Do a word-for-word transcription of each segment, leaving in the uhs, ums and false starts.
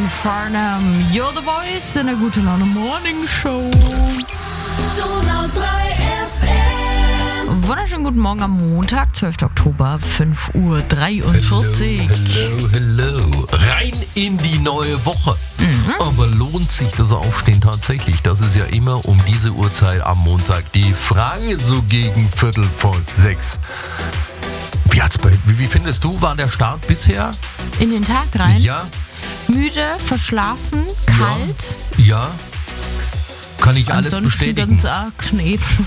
King Farnham, You're the Voice in der Gute Laune Morning Show. Donau drei F M. Wunderschönen guten Morgen am Montag, zwölften Oktober, fünf Uhr dreiundvierzig. Hello, hello, hello. Rein in die neue Woche. Mhm. Aber lohnt sich das Aufstehen tatsächlich? Das ist ja immer um diese Uhrzeit am Montag die Frage, so gegen Viertel vor sechs. Wie, hat's bei, wie, wie findest du, war der Start bisher? In den Tag rein? Ja. Müde, verschlafen, kalt. Ja. ja. Kann ich alles Ansonsten bestätigen. ganz arg kneten.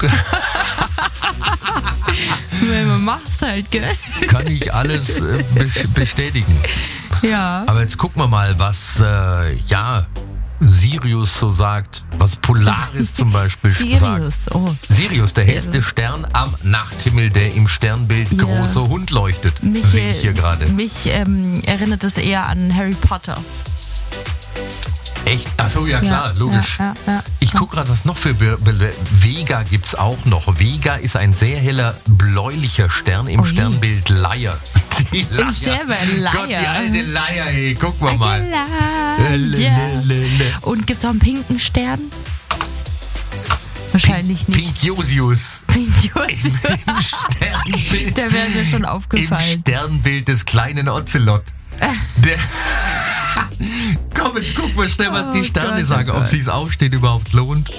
Man macht's halt, gell? Kann ich alles äh, bestätigen. Ja. Aber jetzt gucken wir mal, was äh, ja Sirius so sagt, was Polaris zum Beispiel Sirius, sagt. oh. Sirius, der hellste Stern am Nachthimmel, der im Sternbild Ja. großer Hund leuchtet, Mich, sehe ich hier gerade. Mich ähm, erinnert es eher an Harry Potter. Echt? Achso, ja klar, logisch. Ja, ja, ja. Ich gucke gerade, was noch für Be- Be- Vega gibt es auch noch. Vega ist ein sehr heller bläulicher Stern im Oh je. Sternbild Leier. Die Leier. Im Sternbild Leier. Gott, die alte Leier, hey, gucken wir mal. Ja. Und gibt's auch einen pinken Stern? Wahrscheinlich nicht. Pink Josius. Pink Josius. Im Sternbild. Der wäre mir schon Im aufgefallen. Sternbild des kleinen Ocelot. Der Komm, jetzt gucken wir schnell, was die Oh Sterne Gott, sagen, oh ob Gott. sich's aufsteht überhaupt lohnt.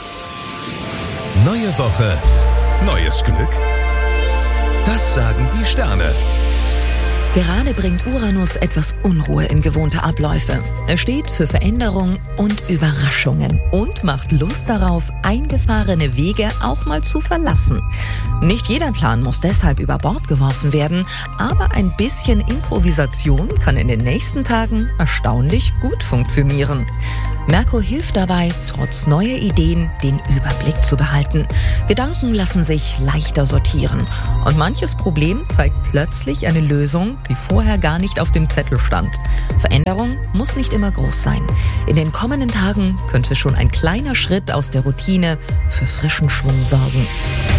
Neue Woche, neues Glück? Das sagen die Sterne. Gerade bringt Uranus etwas Unruhe in gewohnte Abläufe. Er steht für Veränderung und Überraschungen und macht Lust darauf, eingefahrene Wege auch mal zu verlassen. Nicht jeder Plan muss deshalb über Bord geworfen werden, aber ein bisschen Improvisation kann in den nächsten Tagen erstaunlich gut funktionieren. Merkur hilft dabei, trotz neuer Ideen den Überblick zu behalten. Gedanken lassen sich leichter sortieren. Und manches Problem zeigt plötzlich eine Lösung, die vorher gar nicht auf dem Zettel stand. Veränderung muss nicht immer groß sein. In den kommenden Tagen könnte schon ein kleiner Schritt aus der Routine für frischen Schwung sorgen.